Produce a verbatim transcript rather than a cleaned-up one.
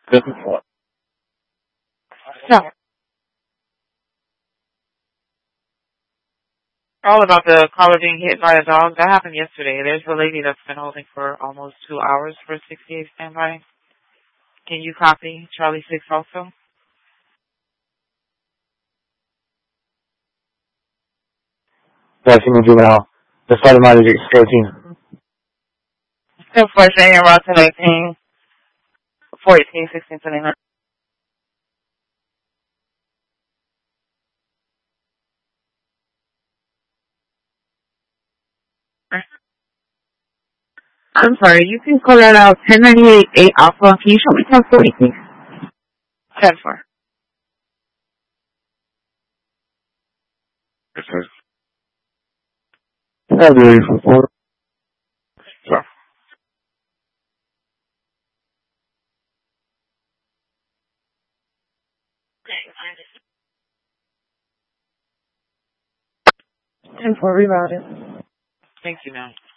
This is what? No. All about the caller being hit by a dog. That happened yesterday. There's a lady that's been holding for almost two hours for a sixty-eight standby. Can you copy Charlie six also? That's in the juvenile. The flight of mine is fourteen. Still Flush A and Route eighteen, four eighteen, sixteen seventy-nine. I'm sorry, you can call that out ten ninety-eight eight Alpha. Can you show me ten forty, please? ten four. Yes, sir. That'll be ready for four. Sure. ten four rerouted. Thank you, ma'am.